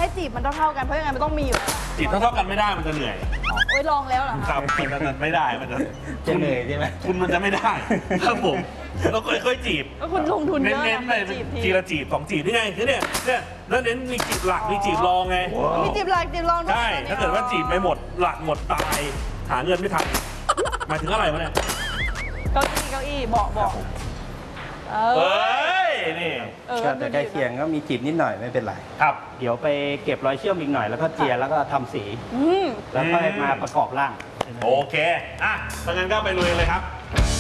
ให้จีบมันเท่าๆกันเพราะยังไงมันต้องมีอยู่จีบเท่าๆกันไม่ได้มันจะเหนื่อยโอ้ยลองแล้วเหรอครับมันไม่ได้มันจะเหนื่อยใช่ไหมคุณมันจะไม่ได้ครับผมเราค่อยๆจีบก็คุณลงทุนเยอะเน้นๆไปทีละจีบ2จีบนี่ไงคือเนี่ยแล้วเน้นมีจีบหลักมีจีบรองไงมีจีบหลักจีบรองด้วยใช่ถ้าเกิดว่าจีบไปหมดหลักหมดตายหาเงินไม่ทันหมายถึงอะไรวะเนี่ยเก้าอี้เบาะเฮ้ยนี่ก็จะใกล้เคียงก็มีจีบนิดหน่อยไม่เป็นไรครับเดี๋ยวไปเก็บรอยเชื่อมอีกหน่อยแล้วก็เจียแล้วก็ทำสีแล้วก็มาประกอบร่างโอเคอ่ะถ้างั้นก็ไปลุยเลยครับ